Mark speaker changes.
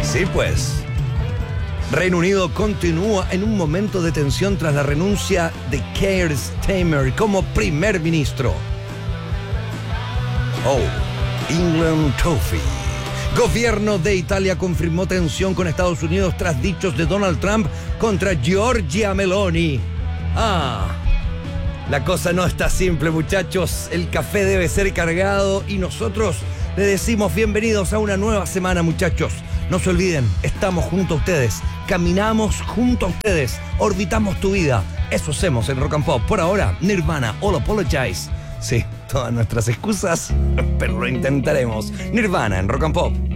Speaker 1: Sí, pues. Reino Unido continúa en un momento de tensión tras la renuncia de Keir Starmer como primer ministro. Oh, England Toffee. Gobierno de Italia confirmó tensión con Estados Unidos tras dichos de Donald Trump contra Giorgia Meloni. La cosa no está simple, muchachos. El café debe ser cargado y nosotros le decimos bienvenidos a una nueva semana, muchachos. No se olviden, estamos junto a ustedes, caminamos junto a ustedes, orbitamos tu vida. Eso hacemos en Rock and Pop. Por ahora, Nirvana, All Apologize. Sí, todas nuestras excusas, pero lo intentaremos. Nirvana en Rock and Pop.